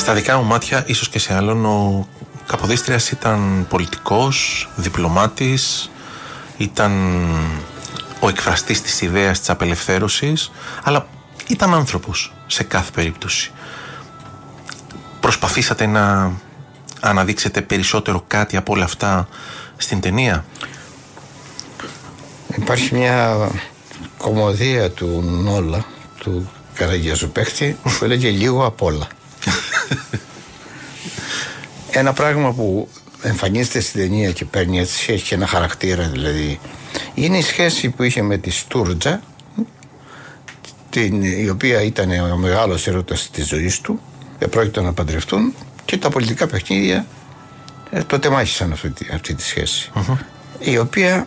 Στα δικά μου μάτια, ίσως και σε άλλον, ο Καποδίστριας ήταν πολιτικός, διπλωμάτης, ήταν ο εκφραστής της ιδέας της απελευθέρωσης, αλλά ήταν άνθρωπος σε κάθε περίπτωση. Προσπαθήσατε να αναδείξετε περισσότερο κάτι από όλα αυτά στην ταινία? Υπάρχει μια κωμωδία του Νόλα, του Καραγκιόζου παίχτη, που έλεγε λίγο απ' όλα. Ένα πράγμα που εμφανίζεται στην ταινία και παίρνει έτσι, έχει και ένα χαρακτήρα δηλαδή, είναι η σχέση που είχε με τη Στούρτζα, η οποία ήταν ο μεγάλος έρωτας της ζωής του, επρόκειτο να παντρευτούν, και τα πολιτικά παιχνίδια το τεμάχισαν αυτή τη σχέση, η οποία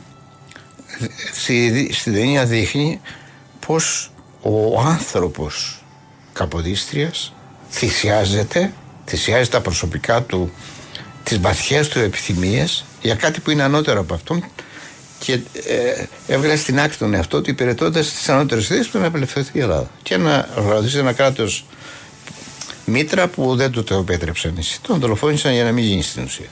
στην ταινία δείχνει πως ο άνθρωπος Καποδίστριας θυσιάζει τα προσωπικά του, τις βαθιές του επιθυμίες για κάτι που είναι ανώτερο από αυτόν, και έβγαλε στην άκρη τον εαυτό του υπηρετώντας τις ανώτερες θέσεις του να απελευθερωθεί η Ελλάδα και να οργανώσει ένα κράτος μήτρα που δεν του το επέτρεψαν. Τον δολοφόνησαν για να μην γίνει στην ουσία.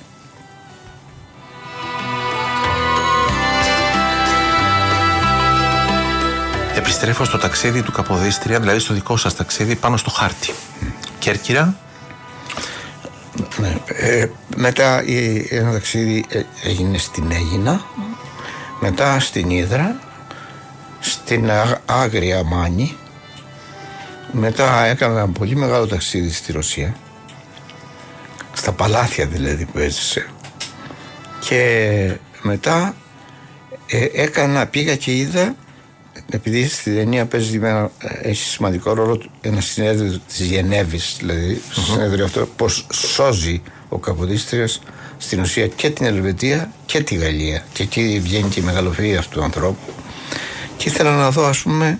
Επιστρέφω στο ταξίδι του Καποδίστρια, δηλαδή στο δικό σας ταξίδι πάνω στο χάρτη. Κέρκυρα. Ναι, μετά ένα ταξίδι έγινε στην Αίγινα, μετά στην Ύδρα, στην Άγρια Μάνη, μετά έκανα ένα πολύ μεγάλο ταξίδι στη Ρωσία, στα παλάθια δηλαδή που έζησε, και μετά πήγα και είδα, επειδή στη ταινία έχει σημαντικό ρόλο ένα συνέδριο της Γενέβης, δηλαδή συνέδριο αυτό, πως σώζει ο Καποδίστριας στην ουσία και την Ελβετία και τη Γαλλία, και εκεί βγαίνει και η μεγαλοφυΐα αυτού του ανθρώπου, και ήθελα να δω, ας πούμε,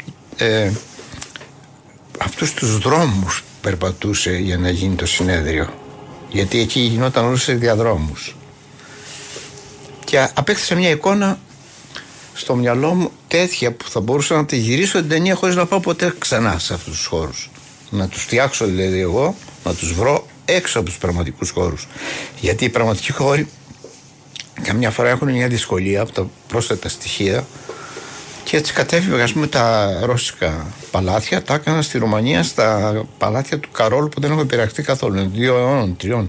αυτούς τους δρόμους που περπατούσε για να γίνει το συνέδριο, γιατί εκεί γινόταν όλους σε διαδρόμους, και απέκτησα μια εικόνα στο μυαλό μου τέτοια που θα μπορούσα να τη γυρίσω την ταινία χωρίς να πάω ποτέ ξανά σε αυτούς τους χώρους. Να τους φτιάξω δηλαδή εγώ, να τους βρω έξω από τους πραγματικούς χώρους. Γιατί οι πραγματικοί χώροι καμιά φορά έχουν μια δυσκολία από τα πρόσθετα στοιχεία, και έτσι κατέφυγα, ας πούμε, τα ρώσικα παλάτια, τα έκανα στη Ρουμανία στα παλάτια του Καρόλου που δεν έχω επηρεαστεί καθόλου. 2 αιώνων, 3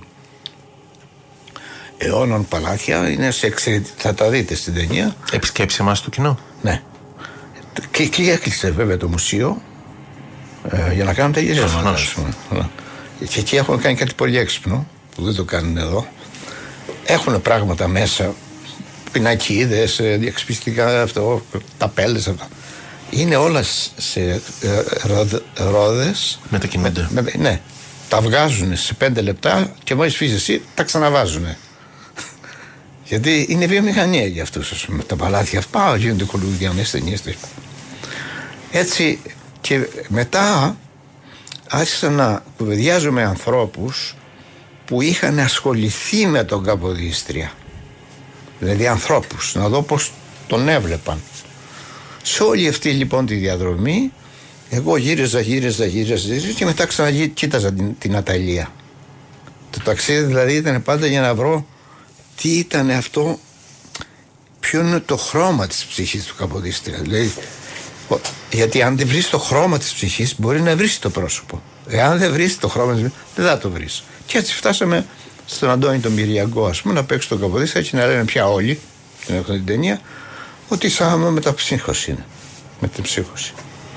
αιώνων παλάτια, είναι σε εξαιρετική. Θα τα δείτε στην ταινία. Επισκέψει εμάς το κοινό. Ναι. Και εκεί έκλεισε βέβαια το μουσείο για να κάνουν τα γυρίσματα. Και εκεί έχουν κάνει κάτι πολύ έξυπνο που δεν το κάνουν εδώ. Έχουν πράγματα μέσα, πινακίδες, διαξυπιστικά, αυτό, ταπέλες, αυτά. Είναι όλα σε ρόδες. Μετακινούνται. Ναι. Τα βγάζουν σε 5 λεπτά και μόλις φύγεις εσύ τα ξαναβάζουν. Γιατί είναι βιομηχανία για αυτούς, ας πούμε. Τα παλάτια αυτά γίνονται κολουδιανές ταινίες. Έτσι, και μετά άρχισα να κουβεντιάζω με ανθρώπους που είχαν ασχοληθεί με τον Καποδίστρια. Δηλαδή ανθρώπους, να δω πώς τον έβλεπαν. Σε όλη αυτή λοιπόν τη διαδρομή εγώ γύριζα και μετά κοίταζα την αταλία. Το ταξίδι δηλαδή ήταν πάντα για να βρω τι ήταν αυτό, ποιο είναι το χρώμα της ψυχής του Καποδίστρια. Δηλαδή, γιατί αν δεν βρεις το χρώμα της ψυχής μπορεί να βρεις το πρόσωπο. Εάν δεν βρεις το χρώμα της ψυχής δεν θα το βρεις. Και έτσι φτάσαμε στον Αντώνη τον Μυριαγκό, ας πούμε, να παίξει τον Καποδίστρια, έτσι να λένε πια όλοι, την έχουν την ταινία, ότι σαν μεταψύχωση είναι. Με την ψύχωση.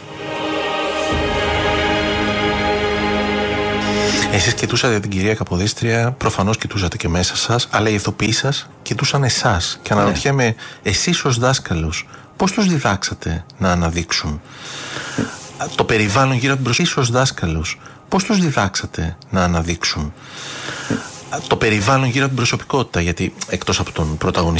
Εσείς κοιτούσατε την κυρία Καποδίστρια, προφανώς κοιτούσατε και μέσα σας, αλλά οι ηθοποιοί σας κοιτούσαν εσάς. Και αναρωτιέμαι, εσείς ως δάσκαλος, πώς τους διδάξατε να αναδείξουν το περιβάλλον γύρω από την προσοχή? Ως δάσκαλος, πώς τους διδάξατε να αναδείξουν το περιβάλλον γύρω από την προσωπικότητα? Γιατί εκτός από τον πρωταγωνιστή